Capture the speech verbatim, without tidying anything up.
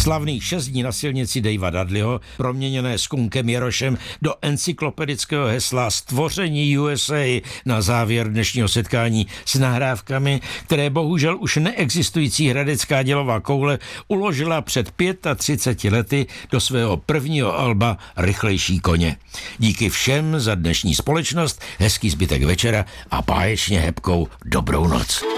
Slavných šest dní na silnici Davea Dudleyho, proměněné skunkem Jarošem do encyklopedického hesla Stvoření U S A na závěr dnešního setkání s nahrávkami, které bohužel už neexistující hradecká dělová koule uložila před třiceti pěti lety do svého prvního alba Rychlejší koně. Díky všem za dnešní společnost, hezký zbytek večera a báječně hebkou dobrou noc.